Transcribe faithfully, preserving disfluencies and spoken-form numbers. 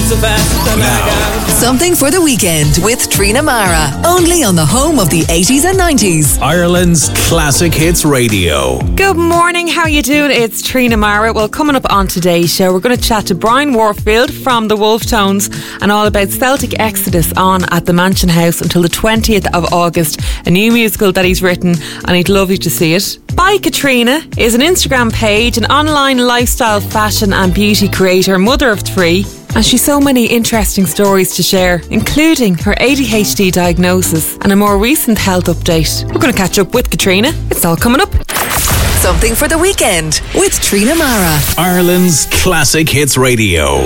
so fast and I got Something for the Weekend with Trina Mara. Only on the home of the eighties and nineties. Ireland's Classic Hits Radio. Good morning, how you doing? It's Trina Mara. Well, coming up on today's show, we're going to chat to Brian Warfield from the Wolf Tones and all about Celtic Exodus on at the Mansion House until the twentieth of August. A new musical that he's written, and he'd love you to see it. By Katrina is an Instagram page, an online lifestyle, fashion and beauty creator, mother of three. And she's so many interesting stories to share, including her A D H D diagnosis and a more recent health update. We're going to catch up with Katrina. It's all coming up. Something for the Weekend with Trina Mara. Ireland's Classic Hits Radio.